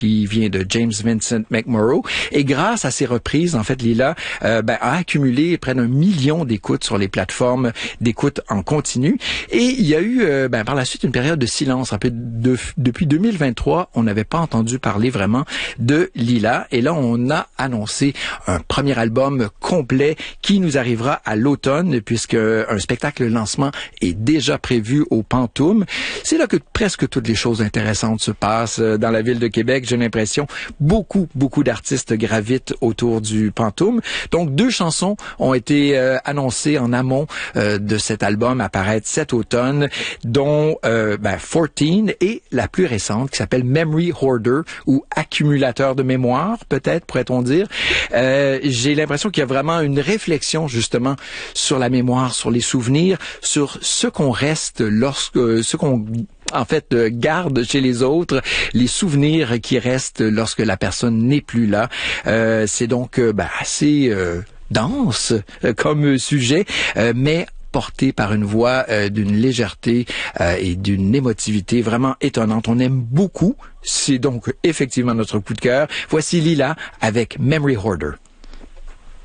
qui vient de James Vincent McMorrow. Et grâce à ces reprises, en fait, Lila a accumulé près d'1 million d'écoutes sur les plateformes d'écoute en continu. Et il y a eu par la suite une période de silence. Un peu depuis 2023, on n'avait pas entendu parler vraiment de Lila. Et là, on a annoncé un premier album complet qui nous arrivera à l'automne, puisque un spectacle lancement est déjà prévu au Pantoum. C'est là que presque toutes les choses intéressantes se passent dans la ville de Québec. J'ai l'impression beaucoup d'artistes gravitent autour du Pantoum. Donc 2 chansons ont été annoncées en amont de cet album à paraître cet automne, dont 14 et la plus récente qui s'appelle Memory Hoarder ou accumulateur de mémoire, peut-être pourrait-on dire. J'ai l'impression qu'il y a vraiment une réflexion justement sur la mémoire, sur les souvenirs, sur ce qu'on reste ce qu'on garde chez les autres, les souvenirs qui restent lorsque la personne n'est plus là. C'est donc assez dense comme sujet, mais porté par une voix d'une légèreté et d'une émotivité vraiment étonnante. On aime beaucoup. C'est donc effectivement notre coup de cœur. Voici Lila avec Memory Hoarder.